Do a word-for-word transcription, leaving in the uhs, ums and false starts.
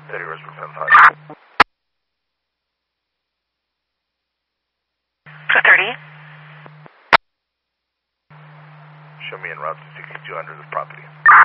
thirty Westbrook ten five. two thirty. Show me en route to sixty-two hundred this property.